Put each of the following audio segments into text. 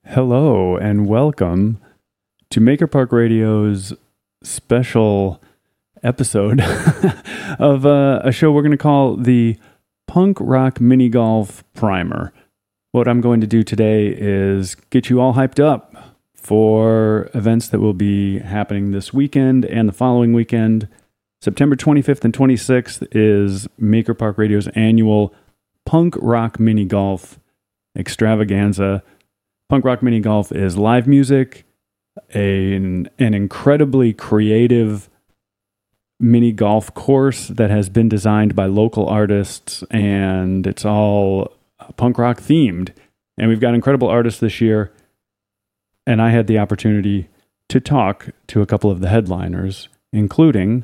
Hello and welcome to Maker Park Radio's special episode of a show we're going to call the Punk Rock Mini Golf Primer. What I'm going to do today is get you all hyped up for events that will be happening this weekend and the following weekend. September 25th and 26th is Maker Park Radio's annual Punk Rock Mini Golf Extravaganza. Punk Rock Mini Golf is live music, an incredibly creative mini golf course that has been designed by local artists, and it's all punk rock themed. And we've got incredible artists this year, and I had the opportunity to talk to a couple of the headliners, including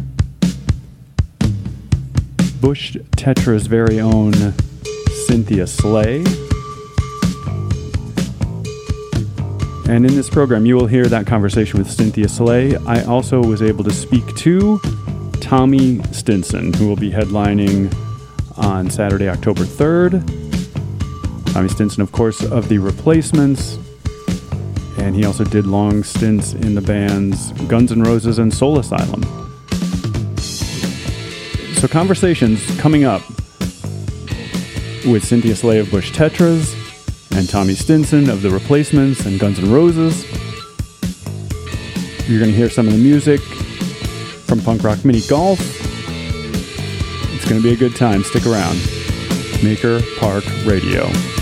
Bush Tetra's very own Cynthia Slay. And in this program, you will hear that conversation with Cynthia Slay. I also was able to speak to Tommy Stinson, who will be headlining on Saturday, October 3rd. Tommy Stinson, of course, of The Replacements. And he also did long stints in the bands Guns N' Roses and Soul Asylum. So conversations coming up with Cynthia Slay of Bush Tetras and Tommy Stinson of The Replacements and Guns N' Roses. You're going to hear some of the music from Punk Rock Mini Golf. It's going to be a good time. Stick around. Maker Park Radio.